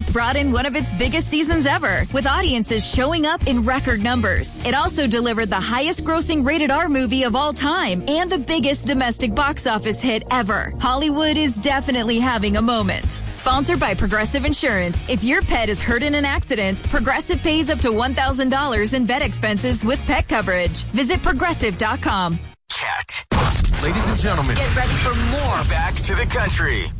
just brought in one of its biggest seasons ever, with audiences showing up in record numbers. It also delivered the highest grossing rated R movie of all time and the biggest domestic box office hit ever. Hollywood is definitely having a moment. Sponsored by Progressive Insurance. If your pet is hurt in an accident, Progressive pays up to $1,000 in vet expenses with pet coverage. Visit Progressive.com. Cat. Ladies and gentlemen, get ready for more Back to the Country.